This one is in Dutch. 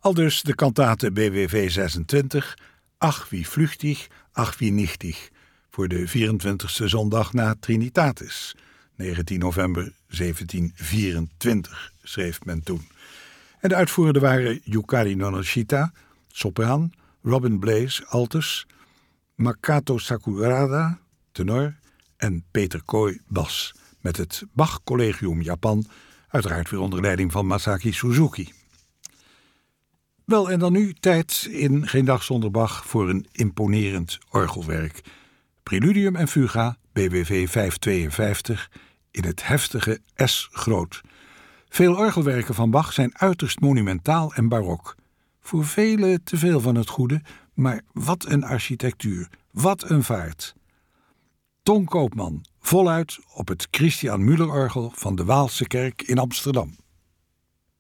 Aldus de kantate BWV 26, Ach wie vluchtig, ach wie nichtig, voor de 24e zondag na Trinitatis, 19 november 1724, schreef men toen. En de uitvoerenden waren Yukari Nonoshita, sopraan, Robin Blaze, altus, Makato Sakurada, tenor en Peter Kooi, bas, met het Bach Collegium Japan, uiteraard weer onder leiding van Masaki Suzuki. Wel, en dan nu tijd in Geen Dag Zonder Bach voor een imponerend orgelwerk. Preludium en Fuga, BWV 552, in het heftige S groot. Veel orgelwerken van Bach zijn uiterst monumentaal en barok. Voor velen te veel van het goede, maar wat een architectuur, wat een vaart. Ton Koopman, voluit op het Christian Müller-orgel van de Waalse Kerk in Amsterdam.